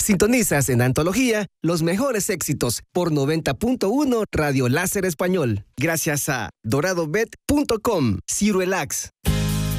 Sintonizas en Antología los mejores éxitos por 90.1 Radio Láser Español. Gracias a doradobet.com, Cirelax.